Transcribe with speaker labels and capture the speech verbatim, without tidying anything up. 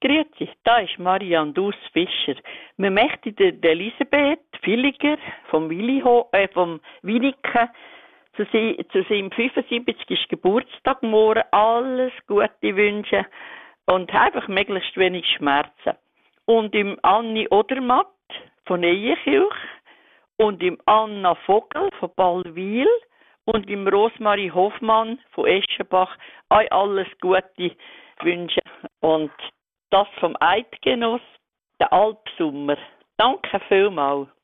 Speaker 1: Grüezi, da ist Marianne Dus Fischer. Wir möchten der Elisabeth Villiger vom, Williho, äh, vom Winiken zu, sie, zu seinem fünfundsiebzigsten Geburtstag morgen alles Gute wünschen und einfach möglichst wenig Schmerzen. Und im Anni Odermatt von Eyenkirch und im Anna Vogel von Ballwil und im Rosmarie Hoffmann von Eschenbach euch alles Gute wünschen. Und das vom Eidgenoss, der Alpsummer. Danke vielmals.